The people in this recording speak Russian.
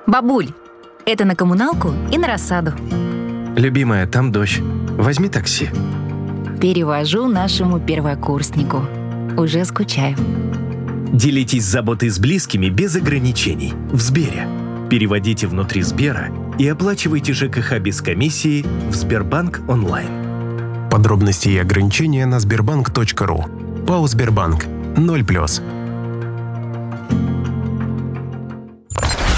Бабуль, это на коммуналку и на рассаду. Любимая, там дождь. Возьми такси. Перевожу нашему первокурснику. Уже скучаю. Делитесь заботой с близкими без ограничений в Сбере. Переводите внутри Сбера и оплачивайте ЖКХ без комиссии в Сбербанк онлайн. Подробности и ограничения на sberbank.ru. ПАО «Сбербанк». 0+.